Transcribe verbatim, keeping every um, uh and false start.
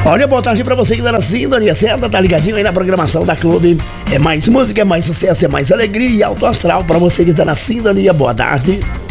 Olha, boa tarde pra você que tá na sintonia certa, tá ligadinho aí na programação da Clube. É mais música, é mais sucesso, é mais alegria e alto astral pra você que tá na sintonia. Boa tarde.